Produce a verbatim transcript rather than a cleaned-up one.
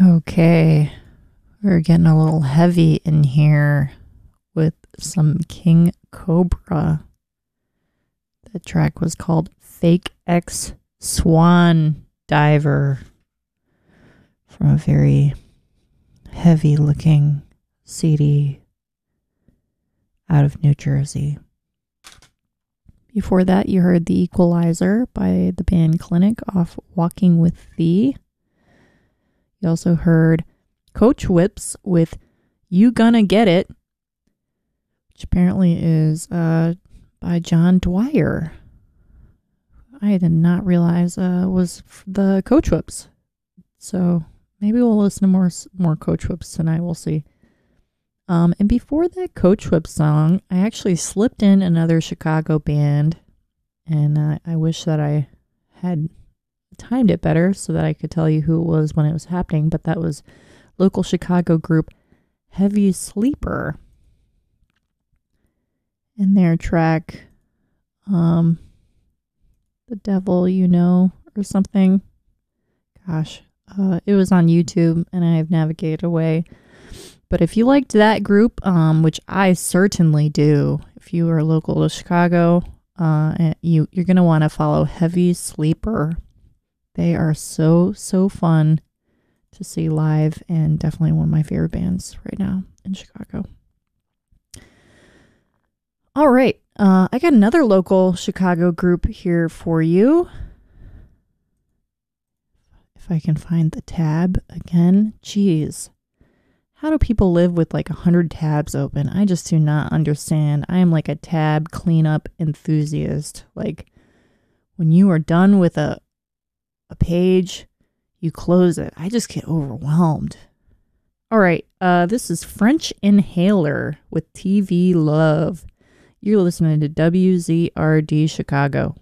Okay, we're getting a little heavy in here with some King Cobra. The track was called Fake X Swan Diver from a very heavy looking C D out of New Jersey. Before that, you heard The Equalizer by the band Clinic off Walking with Thee. You also heard Coach Whips with You Gonna Get It, which apparently is uh, by John Dwyer. I did not realize uh, was the Coach Whips. So maybe we'll listen to more more Coach Whips tonight. We'll see. Um, and before that Coach Whips song, I actually slipped in another Chicago band, and uh, I wish that I had timed it better so that I could tell you who it was when it was happening, but that was local Chicago group Heavy Sleeper and their track um The Devil You Know or something. Gosh, uh, it was on YouTube and I have navigated away. But if you liked that group, um, which I certainly do, if you are local to Chicago, uh, you, you're going to want to follow Heavy Sleeper. They are so, so fun to see live and definitely one of my favorite bands right now in Chicago. All right. Uh, I got another local Chicago group here for you. If I can find the tab again. Jeez. How do people live with like a hundred tabs open? I just do not understand. I am like a tab cleanup enthusiast. Like when you are done with a a page, you close it. I just get overwhelmed. All right, uh, this is French Inhaler with T V Love. You're listening to W Z R D Chicago.